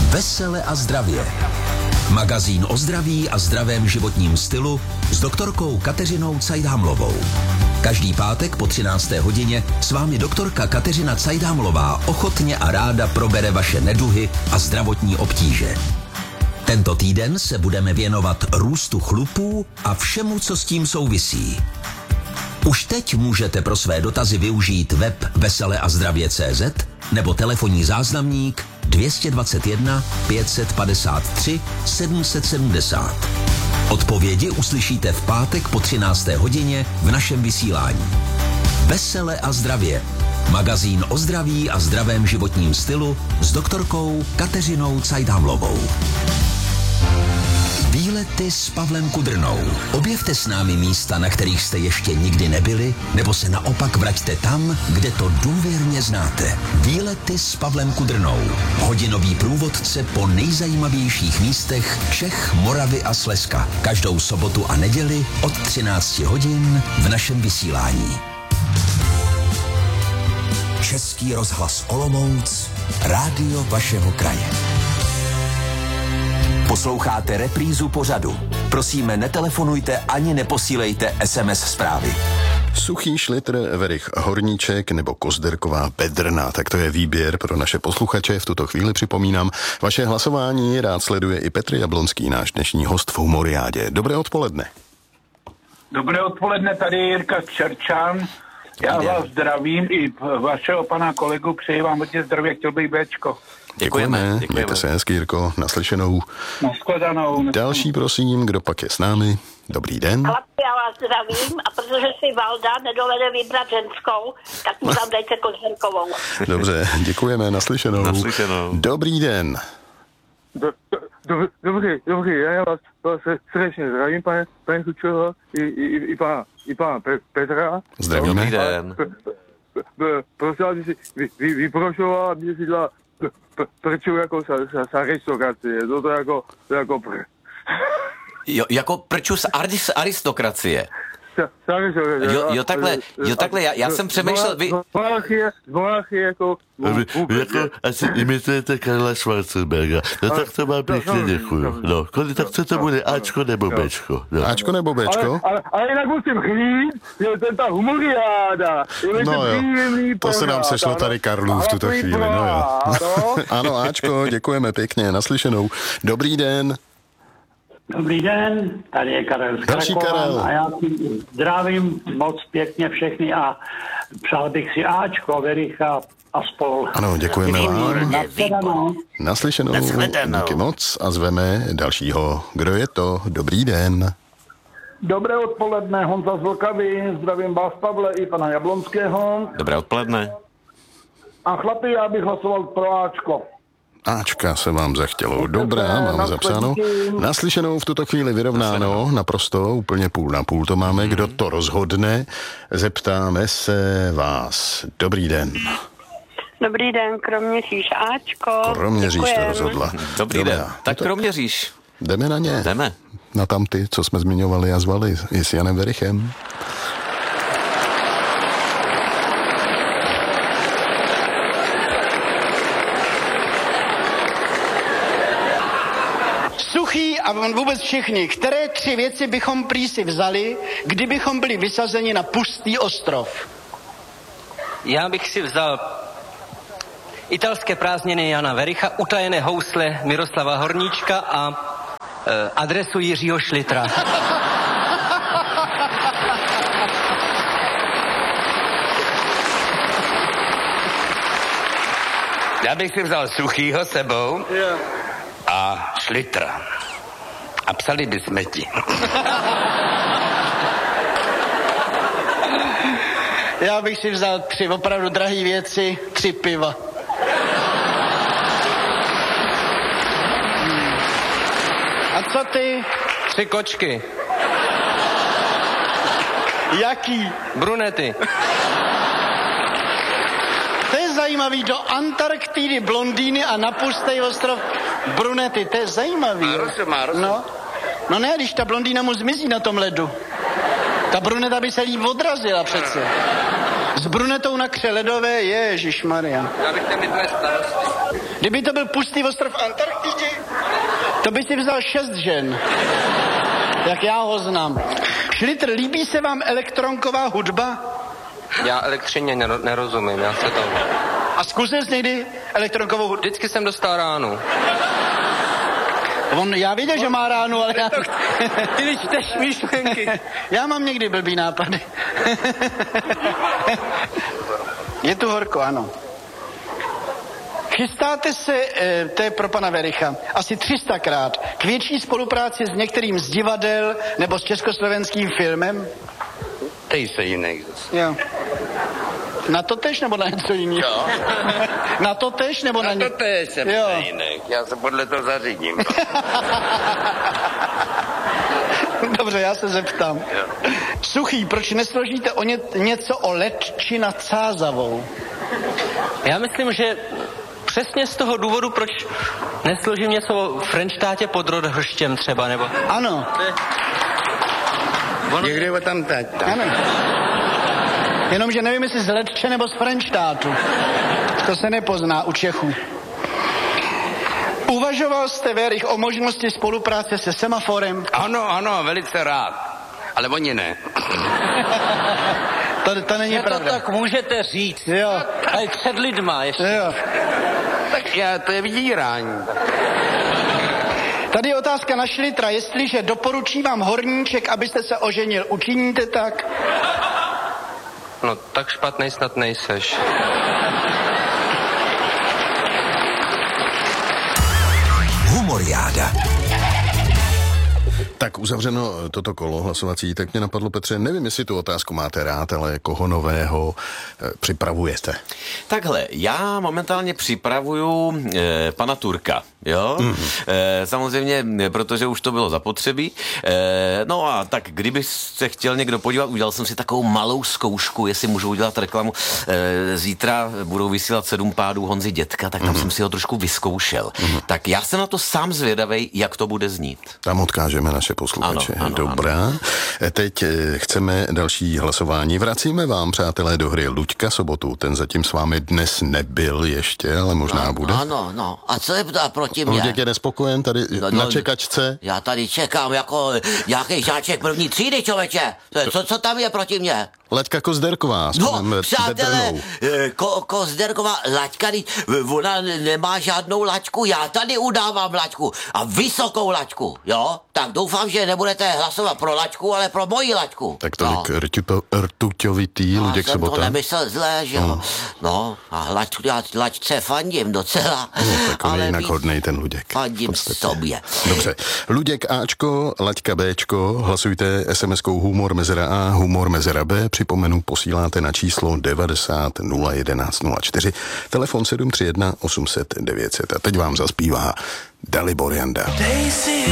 Vesele a zdravě. Magazín o zdraví a zdravém životním stylu s doktorkou Kateřinou Cajdhamlovou. Každý pátek po 13. hodině s vámi doktorka Kateřina Cajdhamlová ochotně a ráda probere vaše neduhy a zdravotní obtíže. Tento týden se budeme věnovat růstu chlupů a všemu, co s tím souvisí. Už teď můžete pro své dotazy využít web veseleazdravě.cz nebo telefonní záznamník 221 553 770. Odpovědi uslyšíte v pátek po 13. hodině v našem vysílání. Vesele a zdravě. Magazín o zdraví a zdravém životním stylu s doktorkou Kateřinou Cajdhamlovou. Výlety s Pavlem Kudrnou. Objevte s námi místa, na kterých jste ještě nikdy nebyli, nebo se naopak vraťte tam, kde to důvěrně znáte. Výlety s Pavlem Kudrnou. Hodinový průvodce po nejzajímavějších místech Čech, Moravy a Slezska. Každou sobotu a neděli od 13 hodin v našem vysílání. Český rozhlas Olomouc, rádio vašeho kraje. Posloucháte reprízu pořadu. Prosíme, netelefonujte ani neposílejte SMS zprávy. Suchý šlitr, Verich Horníček nebo Kozderková Bedrna. Tak to je výběr pro naše posluchače. V tuto chvíli připomínám, vaše hlasování rád sleduje i Petr Jablonský, náš dnešní host v Humoriádě. Dobré odpoledne. Dobré odpoledne, tady je Jirka Čerčan. Já vás zdravím i vašeho pana kolegu, přeji vám hodně zdraví, chtěl bych Bčko. Děkujeme. Mějte se hezky, Jirko, naslyšenou. Nashledanou. Další, prosím, kdo pak je s námi? Dobrý den. Chlapi, já vás zdravím a protože si Valda nedovede vybrat ženskou, tak mu tam dejte Kozderkovou. Dobře, děkujeme, naslyšenou. Dobrý den. Dobrý, já vás srdečně zdravím, pane Kučoho, i pana Petra. Zdravíme. Dobrý den. Prosím, aby si vyprošoval, aby si dala prču jako sa aristokracie, to jako Jo, jako prču z aristokracie. Jo, takhle, já jsem přemýšlel, Monarchie jako... Asi imitujete Karla Schwarzenberga. No tak to vám pěkně děkuju. No, tak co to bude, Ačko nebo Bčko? No. Ačko nebo Bčko? Ale jinak musím chlít, že to je ta humoriáda. No jo, to se nám sešlo tady Karlu v tuto chvíli, no jo. Ano, Ačko, děkujeme pěkně, naslyšenou. Dobrý den. Dobrý den, tady je Karel z Krakova a já zdravím moc pěkně všechny a přál bych si Ačko, Vericha a spol. Ano, děkujeme vám. Naslyšenou, díky moc a zveme dalšího. Kdo je to? Dobrý den. Dobré odpoledne, Honza z Vlkavy, zdravím vás, Pavle, i pana Jablonského. Dobré odpoledne. A chlapi, já bych hlasoval pro Ačko. Ačka se vám zachtělo. Dobrá, máme zapsáno. Naslyšenou v tuto chvíli vyrovnáno, naprosto, úplně půl na půl to máme. Kdo to rozhodne? Zeptáme se vás. Dobrý den. Dobrý den, Kroměříž Ačko. Kroměříž to rozhodla. Dobrý den. Tak Kroměříž. Jdeme na ně. Jdeme. Na tam ty, co jsme zmiňovali a zvali i s Janem Verichem. Suchý a vůbec všichni, které 3 věci bychom prý si vzali, kdybychom byli vysazeni na pustý ostrov? Já bych si vzal italské prázdniny Jana Vericha, utajené housle Miroslava Horníčka a adresu Jiřího Šlitra. Já bych si vzal Suchýho sebou a Šlitra. A psali bychom ti. Já bych si vzal 3 opravdu drahé věci, 3 piva. A co ty? 3 kočky. Jaký? Brunety. To je zajímavý, do Antarktidy blondýny a na pustý ostrov brunety, to je zajímavý. No ne, když ta blondýna mu zmizí na tom ledu. Ta bruneta by se líp odrazila přece. S brunetou na kře ledové, ježišmarja. Já bych tam mít starosti. Kdyby to byl pustý ostrov Antarktidě, to by si vzal 6 žen. Jak já ho znám. Šlitr, líbí se vám elektronková hudba? Já elektřině nerozumím, já se to... A zkusil jsi někdy elektronkovou hudbu? Vždycky jsem dostal ránu. Já věděl, že má ránu, ale já... Ty čteš myšlenky. Já mám někdy blbý nápady. Je tu horko, ano. Chystáte se, to je pro pana Wericha, asi 300krát k větší spolupráci s některým z divadel nebo s československým filmem? Tej se jiný. Jo. Na to tež nebo na něco jiného? Na to tež nebo na to tež jsem jiný. Já se podle toho zařídím. Dobře, já se zeptám. Jo. Suchý, proč nesložíte něco o Letči nad Sázavou? Já myslím, že přesně z toho důvodu, proč nesložím něco o Frenštátě pod Rodhrštěm třeba, nebo... Ano. Někde o tam teď. Ano. Jenomže nevím, jestli z Letče nebo z Frenštátu. To se nepozná u Čechů. Uvažoval jste, Werich, o možnosti spolupráce se Semaforem? Ano, velice rád. Ale oni ne. To není pravda. To tak můžete říct. Jo. Ale před lidma ještě. Jo. Tak to je vydírání. Tady je otázka na Šlitra. Jestliže doporučí vám horníček, abyste se oženil, učiníte tak? No, tak špatnej snad nejseš. Humoriáda. Tak uzavřeno toto kolo hlasovací, tak mě napadlo, Petře, nevím, jestli tu otázku máte rád, ale koho nového připravujete? Takhle, já momentálně připravuju pana Turka, jo? Samozřejmě, protože už to bylo zapotřebí. No a tak, kdyby se chtěl někdo podívat, udělal jsem si takovou malou zkoušku, jestli můžu udělat reklamu. Zítra budou vysílat 7 pádů Honzy Dětka, tak tam jsem si ho trošku vyzkoušel. Tak já jsem na to sám zvědavej, jak to bude znít. Tam odkážeme naše posluchače. Ano. Dobrá. Teď chceme další hlasování. Vracíme vám, přátelé, do hry Luďka Sobotu. Ten zatím s vámi dnes nebyl ještě, ale možná bude. Ano. A co je proti mě? Luděk je nespokojen tady na čekačce. Já tady čekám jako nějaký žáček první třídy, člověče. Co tam je proti mě? Laďka Kozderková. No, přátelé, Kozderková laťka, ona nemá žádnou laťku, já tady udávám laťku a vysokou laťku, jo? Tak doufám, že nebudete hlasovat pro laťku, ale pro moji laťku. Tak tolik rtuťovitý Luděk Sobota. Já jsem to nemyslel zlé, že jo? No, a laťce fandím docela. No, tak on je jinak hodnej ten Luděk. Fandím sobě. Dobře. Luděk Ačko, Laďka Bčko, hlasujte SMS-kou Humor mezera A, Humor mezera B. Připomenu, posíláte na číslo 90 011 04, telefon 731 800 900. A teď vám zaspívá Dalibor Janda.